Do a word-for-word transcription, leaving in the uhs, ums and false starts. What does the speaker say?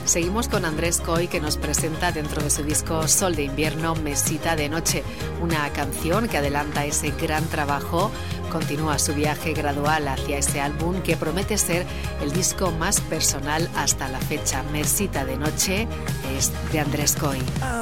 Seguimos con Andrés Coy, que nos presenta dentro de su disco Sol de Invierno, Mesita de Noche, una canción que adelanta ese gran trabajo. Continúa su viaje gradual hacia ese álbum que promete ser el disco más personal hasta la fecha. Mesita de Noche es de Andrés Coy.